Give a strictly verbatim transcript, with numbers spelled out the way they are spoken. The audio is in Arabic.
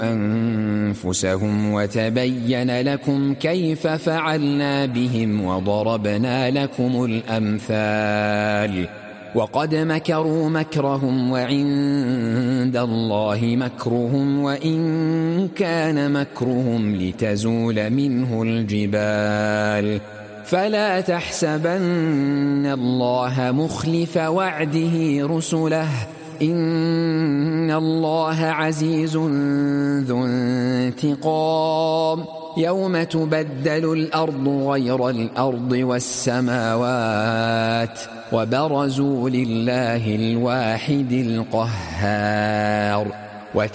أنفسهم وتبين لكم كيف فعلنا بهم وضربنا لكم الأمثال وقد مكروا مكرهم وعند الله مكرهم وإن كان مكرهم لتزول منه الجبال فلا تحسبن الله مخلف وعده رسله إن الله عزيز ذو انتقام يوم تبدل الأرض غير الأرض والسماوات وبرزوا لله الواحد القهار